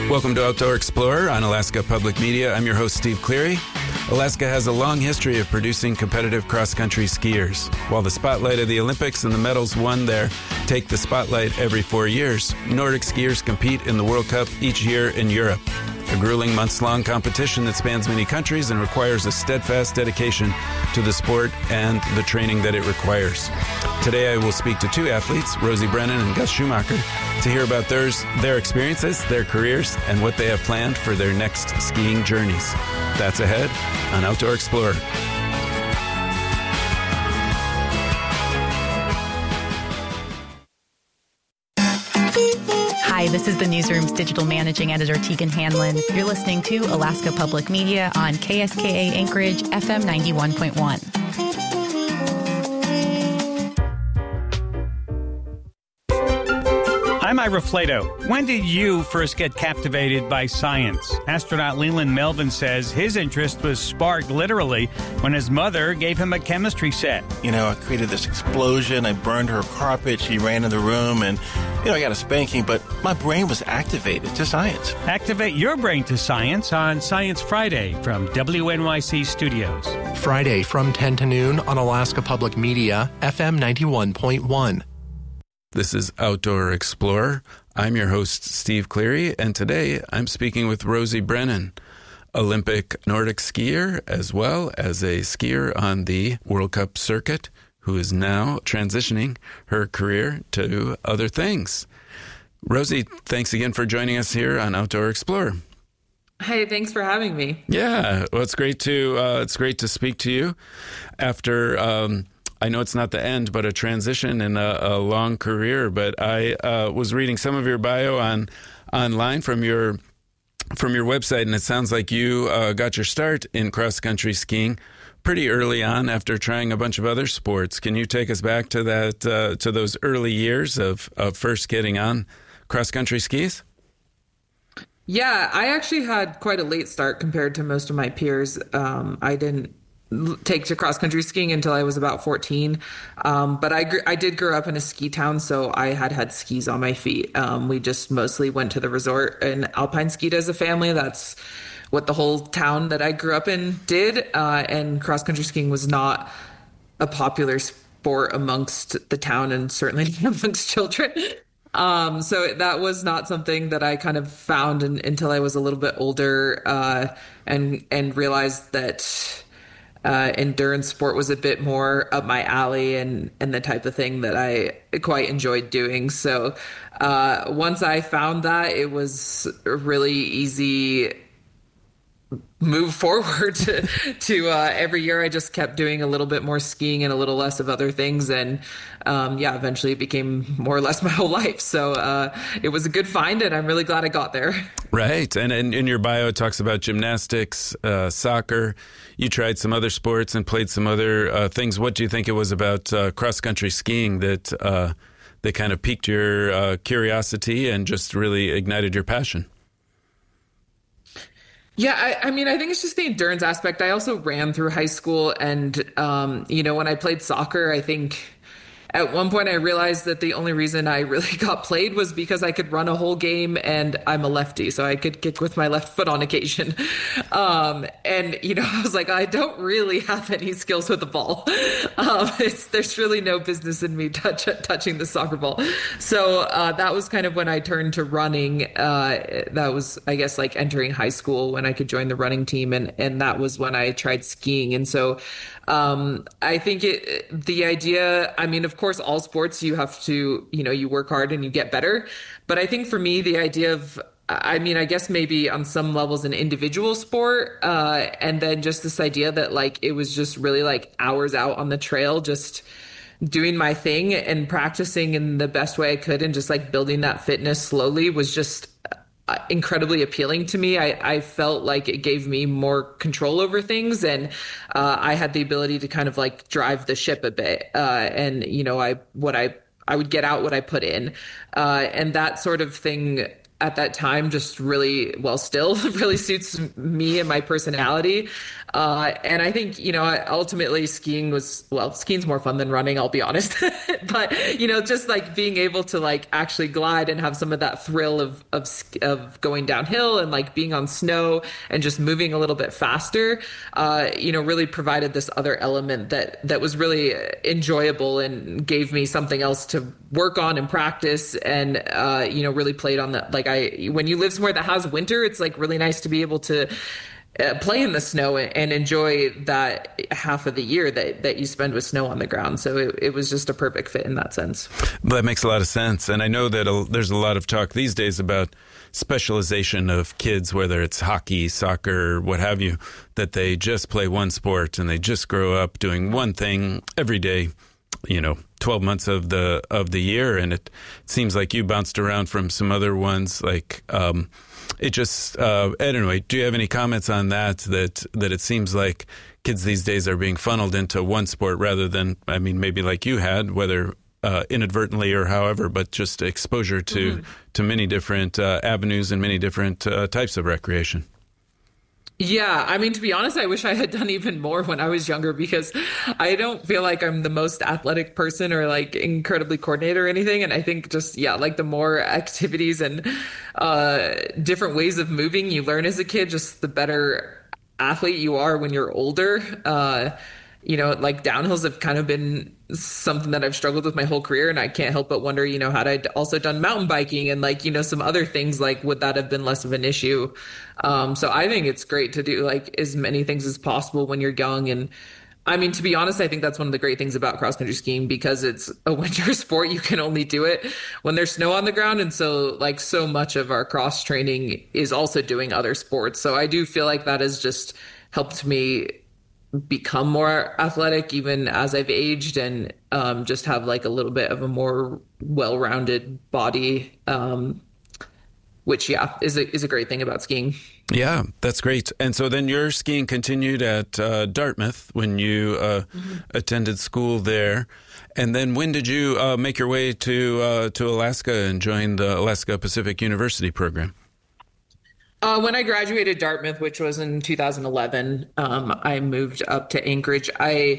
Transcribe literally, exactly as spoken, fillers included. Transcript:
Welcome to Outdoor Explorer on Alaska Public Media. I'm your host, Steve Cleary. Alaska has a long history of producing competitive cross-country skiers. While the spotlight of the Olympics and the medals won there take the spotlight every four years, Nordic skiers compete in the World Cup each year in Europe. A grueling months-long competition that spans many countries and requires a steadfast dedication to the sport and the training that it requires. Today I will speak to two athletes, Rosie Brennan and Gus Schumacher, to hear about theirs, their experiences, their careers, and what they have planned for their next skiing journeys. That's ahead on Outdoor Explorer. Hi, this is the Newsroom's digital managing editor, Tegan Hanlon. You're listening to Alaska Public Media on K S K A Anchorage, F M ninety-one point one. I'm Ira Flato. When did you first get captivated by science? Astronaut Leland Melvin says his interest was sparked literally when his mother gave him a chemistry set. You know, I created this explosion. I burned her carpet. She ran in the room and, you know, I got a spanking, but my brain was activated to science. Activate your brain to science on Science Friday from W N Y C Studios. Friday from ten to noon on Alaska Public Media, F M ninety-one point one. This is Outdoor Explorer. I'm your host, Steve Cleary, and today I'm speaking with Rosie Brennan, Olympic Nordic skier, as well as a skier on the World Cup circuit, who is now transitioning her career to other things. Rosie, thanks again for joining us here on Outdoor Explorer. Hey, thanks for having me. Yeah, well, it's great to uh, it's great to speak to you after. Um, I know it's not the end, but a transition in a, a long career. But I uh, was reading some of your bio on online from your from your website, and it sounds like you uh, got your start in cross country skiing pretty early on after trying a bunch of other sports. Can you take us back to that uh, to those early years of, of first getting on cross country skis? Yeah, I actually had quite a late start compared to most of my peers. Um, I didn't take to cross country skiing until I was about fourteen. Um, but I gr- I did grow up in a ski town, so I had had skis on my feet. Um, we just mostly went to the resort and alpine skied as a family. That's what the whole town that I grew up in did. Uh, and cross country skiing was not a popular sport amongst the town, and certainly not amongst children. Um, so that was not something that I kind of found in, until I was a little bit older, uh, and and realized that Uh, endurance sport was a bit more up my alley and, and the type of thing that I quite enjoyed doing. So uh, once I found that, it was a really easy move forward to, to uh, every year I just kept doing a little bit more skiing and a little less of other things. And um, yeah, eventually it became more or less my whole life. So uh, it was a good find, and I'm really glad I got there. Right. And, and in your bio, it talks about gymnastics, uh, soccer. You tried some other sports and played some other uh, things. What do you think it was about uh, cross-country skiing that uh, that kind of piqued your uh, curiosity and just really ignited your passion? Yeah, I, I mean, I think it's just the endurance aspect. I also ran through high school, and, um, you know, when I played soccer, I think at one point I realized that the only reason I really got played was because I could run a whole game, and I'm a lefty, so I could kick with my left foot on occasion. Um, and, you know, I was like, I don't really have any skills with the ball. Um, it's, there's really no business in me touch, touching the soccer ball. So uh, that was kind of when I turned to running. Uh, that was, I guess, like entering high school when I could join the running team. And, and that was when I tried skiing. And so um, I think it, the idea, I mean, of course, all sports, you have to, you know, you work hard and you get better. But I think for me, the idea of, I mean, I guess maybe on some levels an individual sport, uh, and then just this idea that like it was just really like hours out on the trail, just doing my thing and practicing in the best way I could, and just like building that fitness slowly was just uh, incredibly appealing to me. I, I felt like it gave me more control over things, and uh, I had the ability to kind of like drive the ship a bit. Uh, and, you know, I what I I would get out what I put in. Uh, and that sort of thing at that time just really, well, still really suits me and my personality. Uh, and I think, you know, ultimately skiing was, well, skiing's more fun than running, I'll be honest. But, you know, just like being able to like actually glide and have some of that thrill of, of, of going downhill and like being on snow and just moving a little bit faster, uh, you know, really provided this other element that, that was really enjoyable and gave me something else to work on and practice. And, uh, you know, really played on the, like I, when you live somewhere that has winter, it's like really nice to be able to Uh, play in the snow and enjoy that half of the year that, that you spend with snow on the ground. So it, it was just a perfect fit in that sense. That makes a lot of sense. And I know that a, there's a lot of talk these days about specialization of kids, whether it's hockey, soccer, what have you, that they just play one sport and they just grow up doing one thing every day, you know, twelve months of the of the year. And it seems like you bounced around from some other ones like um It just, uh, anyway, do you have any comments on that, that, that it seems like kids these days are being funneled into one sport rather than, I mean, maybe like you had, whether uh, inadvertently or however, but just exposure to, mm-hmm. to many different uh, avenues and many different uh, types of recreation? Yeah, I mean, to be honest, I wish I had done even more when I was younger because I don't feel like I'm the most athletic person or like incredibly coordinated or anything. And I think just, yeah, like the more activities and uh, different ways of moving you learn as a kid, just the better athlete you are when you're older. Uh, you know, like downhills have kind of been something that I've struggled with my whole career. And I can't help but wonder, you know, had I also done mountain biking and like, you know, some other things, like, would that have been less of an issue? Um, so I think it's great to do like as many things as possible when you're young. And I mean, to be honest, I think that's one of the great things about cross country skiing because it's a winter sport. You can only do it when there's snow on the ground. And so like so much of our cross training is also doing other sports. So I do feel like that has just helped me become more athletic even as I've aged and um, just have like a little bit of a more well-rounded body, um, which, yeah, is a, is a great thing about skiing. Yeah, that's great. And so then your skiing continued at uh, Dartmouth when you uh, mm-hmm. attended school there. And then when did you uh, make your way to uh, to Alaska and join the Alaska Pacific University program? Uh, when I graduated Dartmouth, which was in two thousand eleven, um, I moved up to Anchorage. I